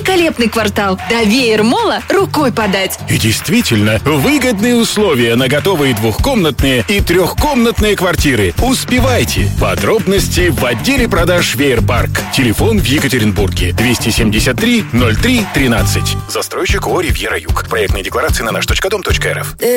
великолепный квартал. До Веер-молла рукой подать. И действительно, выгодные условия на готовые двухкомнатные и трехкомнатные квартиры. Успевайте. Подробности в отделе продаж Веер-парк. Телефон в Екатеринбурге 273 03 13. Застройщик ООО «Ривьера Юг». Проектные декларации на наш.дом.рф.